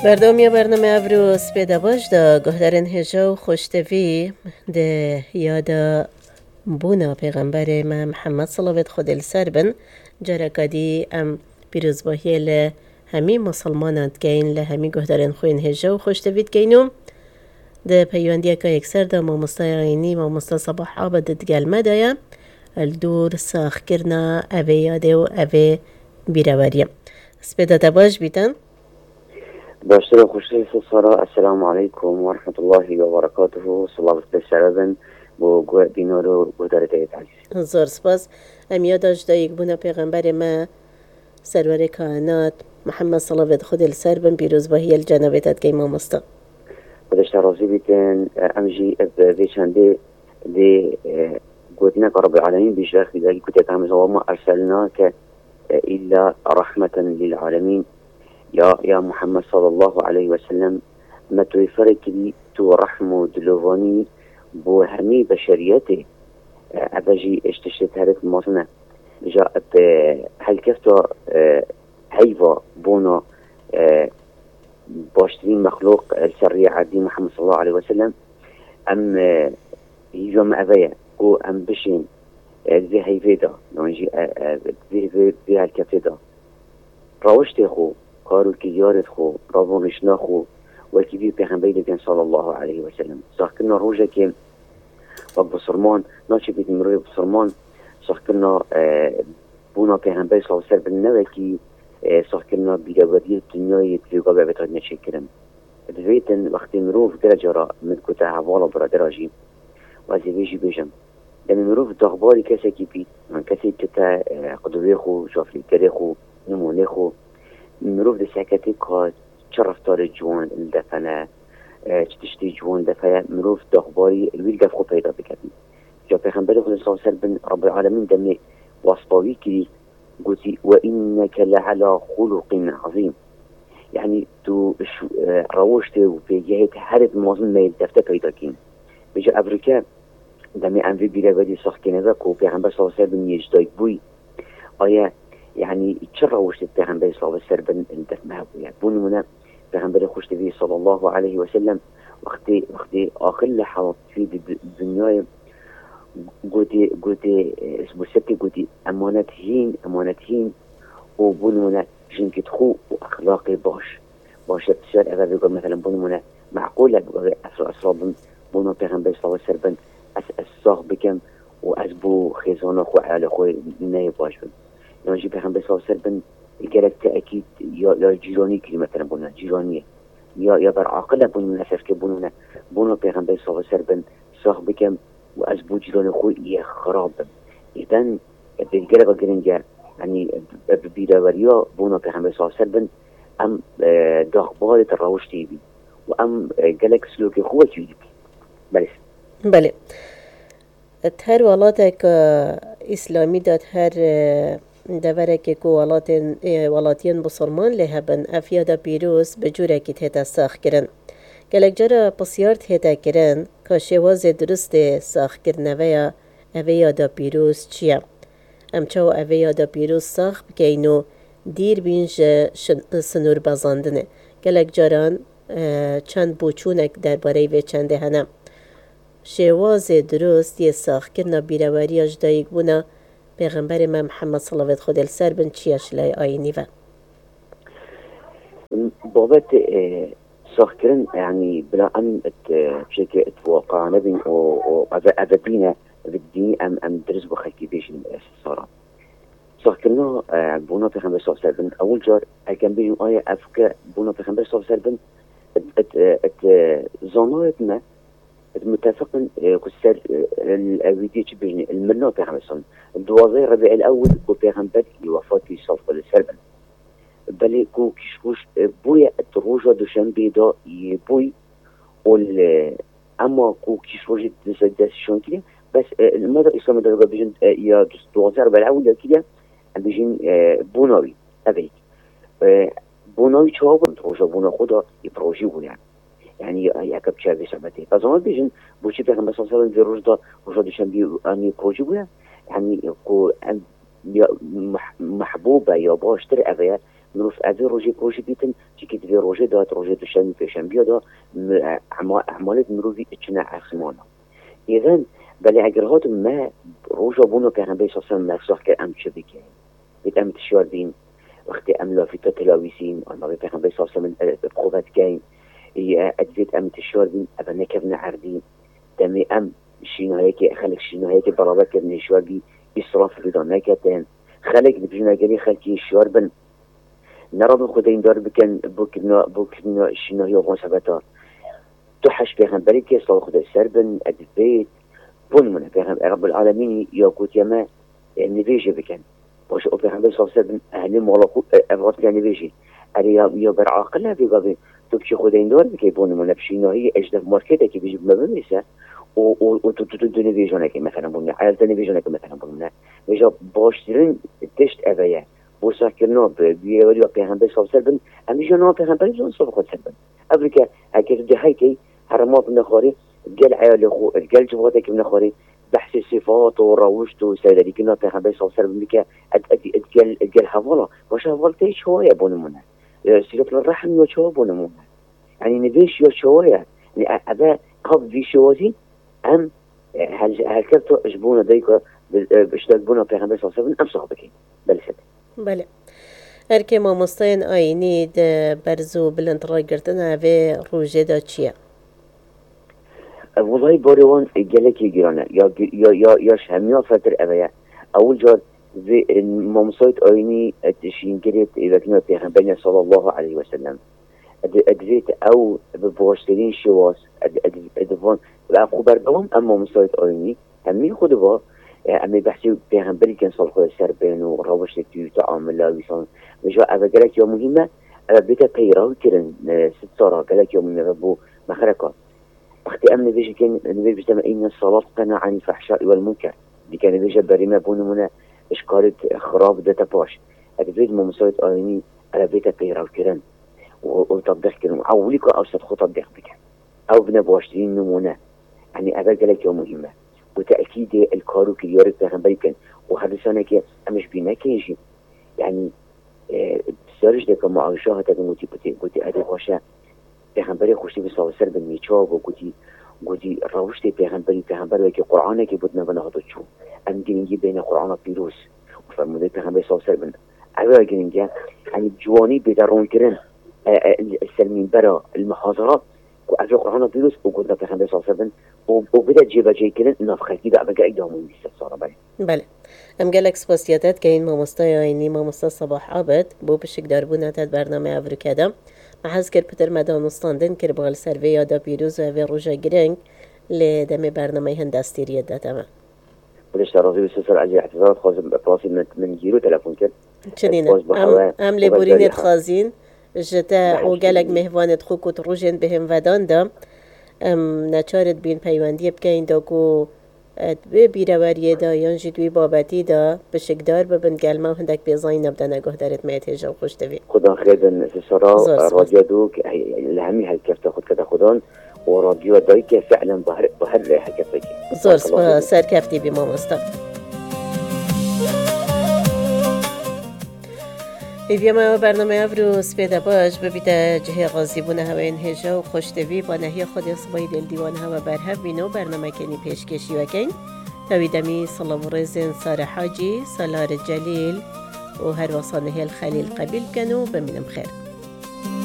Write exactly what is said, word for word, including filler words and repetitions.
برنامه برنامه ابروز پیدا باش دا گهدارن هجا و خوشتوی ده یادا بونا پیغمبر ما محمد صلوات خود السر بن جرکادی ام پیروز باهی ل همی مسلمانات گین ل همی گهدارن خوین هجا و خوشتوید گینو ده پیواندی که اکثر دا ما مستایقینی ما مستصباح آباد دگل مدایا الدور ساخ کرنا اوه یاده و اوه بیرواریم سپیدا تباش بیتن باشتر خوشی سارا السلام علیکم و رحمت الله و برکاته صلوات بسرابن و گوه بینار و گودارت ایت عزیز زور سپاس ام یادش دا یک بونا پیغمبر ما سرور کائنات محمد صلوات خود السر بن پیروز باهی الجنابتت که ما مستا بدشت رازی بیتن امجی اب چنده دی گوتنا که رب العالمین بیشتر خیلی کتی که همزا ما ارسلنا که إلا رحمة للعالمين يا يا محمد صلى الله عليه وسلم ما توفرك لي تو رحمة دلواني بو همي بشريته أبجي اشتشت هرك مصنع جاء هل كفتو هيفا بونا باشترين مخلوق السريع عدي محمد صلى الله عليه وسلم أم يجوا أبايا و أم بشين ذي هيفيدا نوجي ذي ذي هالكفتة روشت خو کارو که یارت خو روانشنا خو و که بی پیغمبر دیدن صلی الله علیه و سلم ساختنا روزه که وقت بسرمان ناچه بیدیم روی بسرمان ساختنا بونا پیغمبر صلی الله علیه و سلم نوه که ساختنا بیروری دنیای تلیگا به بتاد نچه کرم دویتن وقتی مروف درجه را مدکوته حوالا برادر آجیم و از بیجی بیجم دمی مروف داغباری کسی که بید من کسی که تا قدوه خو شافلی کره خو نمونه خو مروف ده ساكتي كا شرفتار جوان الدفنة تشتي جوان دفنة مروف دخباري الويل قف خو بيضا بكتن جا پیغمبر خود صلى الله عليه وسلم رب العالمين دمي واسطاوي كري قلتي وإنك لعلى خلق عظيم يعني تو روشت وفي جهة حرب موازن ما يلتفت بيضا كين بجا أفريكا دمي أنفي بلا بدي صح كنذاك وبيغمبر صلى الله عليه وسلم يجدايك بوي آيا يعني تشرع وش البيغمبر صلى الله عليه وسلم انت ما يعني بون منا البيغمبر خوش تبي صلى الله عليه وسلم وقتي وقتي اخر لحظه في الدنيا قلتي قلتي اسمه ستي قلتي امانتهين امانتهين وبون منا جنك تخو واخلاقي باش باش بتشار اذا بيقول مثلا بون منا معقوله اسرع اسرع بون البيغمبر صلى الله عليه وسلم اس الصاغ بكم واسبو خزانه خو على خو ناي باش ناجي پیغمبر صلی الله علیه و سلم الجلك تأكيد يا يا جيراني كلمة مثلا بونا جيرانية يا يا بر عاقلة بونا نفس كبونا بونا پیغمبر صلی الله علیه و سلم صاح بكم وأزبو جيران خوي يا خراب إذن بالجلك جرينجا يعني بيدوريا بونا پیغمبر صلی الله علیه و سلم أم داخبالة الروش تيبي وأم جلك سلوك خوي تيبي بس بله هر ولاتك إسلامي دات هر دوره که کو ولاتین ولاتین بسرمان لهبن افیادا پیروز به جوره که تهتا ساخ کرن گلک جرا پسیار تهتا کرن که شواز درست ساخ کرنویا اویادا پیروز چیه امچاو اویادا پیروز ساخ بکینو دیر بینج سنور بازاندنه گلک جران چند بوچونک درباره و چنده هنم شواز درست یه ساخ کرنا بیرواری اجدایک بونا پیغمبر ما محمد صلوات خود السر بن چیاش لای آینی و بابت ساخكرن يعني بلا أن بشكل اتوقع نبي وأذبينا بالدين أم أم درس بخلكي بيش الصراحة ساخكرنا بونا في خمسة صوف سربن أول جار كان بيجي آية أفكا بونا في خمسة صوف سربن ات ات زنايتنا متفقا كسر الأويدية بيجني المنو في خمسة الدوازي ربيع الأول وبيغمبر يوفات في صوف السربن بل كو كشوش بويا التروجة دوشنبي دا يبوي وال أما كو كشوش دسشون كده بس المدى الإسلام دا بيجن يا دوازي ربيع الأول كده بيجن بوناوي أبيك بوناوي شوابن تروجة بونا خدا يبروجي يعني يعني يعقب شابي سبتي فزمان بيجن بوشي بيغمبر صلى الله عليه وسلم في روجة روجة دوشنبي أني بروجي يعني كو محبوبة يا باشتر أبيات مروف أذي روجي بروجي بيتن تيكي تبي روجي دات روجي دوشنبه بيشنبه دا أعمال مروفي اتشنا عصمانا إذن بله اگر هاتم ما روجا بونو پیغمبر صلی الله علیه و آله مسخ که ام چه بکن بیت ام تشوار بین وقتی ام لافیتا تلاویسین اما پیغمبر صلی الله علیه و آله بقوت کین ادویت ام تشوار بین ابا نکبن عردین دمی ام شینایی که خلق شینایی که برابر کردن شوار بی اسراف بدا نکتن خلق بجنا گری خلقی شوار بن نراب خداین دار بکن بکنا بکنا شینایی و ثبتا تو حش پیغمبری که صلی خدا سر بن ادویت بون منه پیغمبر رب العالمین یا قوت یما نویجه بکن باشه او پیغمبر صلی الله علیه و آله اهل مالکو افراد که نویجه اری یا بر عاقل نفی قابی تو بچه خود این دار بکی بون منه بشیناهی اجدف مارکته که بیجب مبنیسه و تو تو تو دو نویجانه که مثلا بونه عرض نویجانه که مثلا بونه ویجا باشترین تشت اویه بوسا کرنا بیوری و پیغمبر صلی الله علیه و آله همیشه نام پیغمبر زون صلی خود سر بن قبل که اگر دهی که حرمات نخوری الجل عيال خو الجل جواتك كي نخوري بحث الصفات وروشت وسيدي كنا پیغمبر صلی الله علیه و آله میگه الجل الجل حوالا واش حوال تي شويه بونمونه سيرت الرحم يا شو بونمونه يعني نبيش يا شويه يعني ابا قبل في شوازي ام هل هل كرتو اجبونا ديكو باشتاقبونا پیغمبر صلی الله علیه و آله ام صحابك بلشت بله هرکی ما مستین آینی برزو بلند را گرتن و روژه دا چیه؟ والله باريوان جالك يجرانا يا يا يا يا شهميا فتر أبيا أول جار في ممصيت أيني تشين قريت إذا كنا بيغمبرنا صلى الله عليه وسلم أدفيت أو ببواشترين شواس أد أد أدفون أخبر بهم أما ممصيت أيني همي خدوا أمي بحثي بيغمبري كان صلى الله عليه وسلم بينه وروش لكي تعامل لا ويصان وجاء أبا قالك يوم مهمة أبا بيتا بيراو كرن ست صارا قالك يوم من ربو مخركات وقتی ام نویجه که نویجه بجتمع این الصلاة قناع عن الفحشاء والمنكر دي كان نویجه بريمه بونمونه اشكالت خراب داتا باش ادوید ممساويت آيني على بيتا بيراو كرن وتطبيق كرن عوليكو او صدخو تطبيق بكن او بنبواشترين نمونه يعني ابا قالك يوم مهمة وتأكيد الكارو كريارك بيغنبري كن وحدثانه كي امش بينا كينجي يعني بسارش دكا معاوشاه تاكن قوتي قوتي ادي باشا پیغمبر خوشی به صلی سر به میچاو و گویی گویی روشته پیغمبری پیغمبر که قرآن که بود نبنا هاتو چون ام گینگی بین قرآن و پیروز و فرموده پیغمبر صلی سر بن اوه گینگی یعنی جوانی بدرون کرن السلمین برا المحاضرات و اوه قرآن و پیروز و گویی پیغمبر صلی سر بن و بدا جیبا جی کرن نفختی با بقى ایدامون بیست سارا بله بله ام گلک سپاسیاتت که این مامستای آینی مامستا صباح عابد بو بشک داربونه تد برنامه افریکادم محز کر پتر مدان استاندن کر بغل سروی یادا پیروز و روژا گرنگ لدم برنامه هندستیری دادم بدش راضی و سسر عجی اعتذار خواستم بپاسی من گیرو تلفون کرد چنینه ام, ام لبورینت خازین جتا و گلک مهوانت خو کت روژن بهم ودان دا ام نچارت بین پیوندی بکین دا کو به بیروریه دا یانجی دوی بابتی دا بشکدار ببند گلمه و هندک بیزاین نبدا نگاه دارت میتیجا و خوش دوی خدا خیردن سسرا رادیو دو لهمی هلکفت خود کده خودان و رادیو دایی که فعلا بهر بهر حکفته که زور سرکفتی بی مامستا ایویما برنامه افرو سپیده باش ببیده جه غازی بونه هوا این هجا و خوشتوی با نهی خود اصبای دل دیوان هوا برهب بینو برنامه کنی پیشکشی وکن تاویدمی صلام رزن سار حاجی سالار جلیل و هر وصانه الخلیل قبیل کنو بمینم خیر